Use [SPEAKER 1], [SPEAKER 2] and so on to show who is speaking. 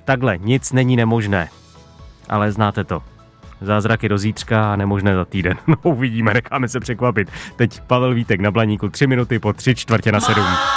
[SPEAKER 1] Takhle, nic není nemožné. Ale znáte to. Zázraky do zítřka a nemožné za týden. No uvidíme, necháme se překvapit. Teď Pavel Vítek na Blaníku, 3 minuty po 6:45.